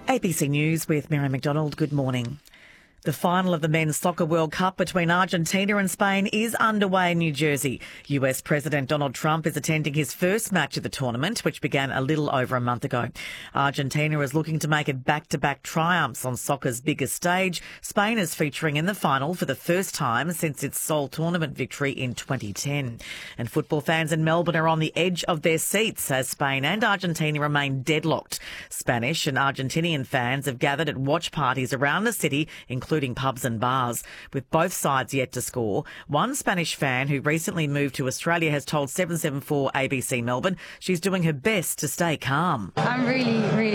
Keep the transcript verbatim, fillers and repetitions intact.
A B C News with Mary McDonald. Good morning. The final of the Men's Soccer World Cup between Argentina and Spain is underway in New Jersey. U S President Donald Trump is attending his first match of the tournament, which began a little over a month ago. Argentina is looking to make it back-to-back triumphs on soccer's biggest stage. Spain is featuring in the final for the first time since its sole tournament victory in twenty ten. And football fans in Melbourne are on the edge of their seats as Spain and Argentina remain deadlocked. Spanish and Argentinian fans have gathered at watch parties around the city, including including pubs and bars, with both sides yet to score. One Spanish fan who recently moved to Australia has told seven seven four A B C Melbourne she's doing her best to stay calm. I'm really, really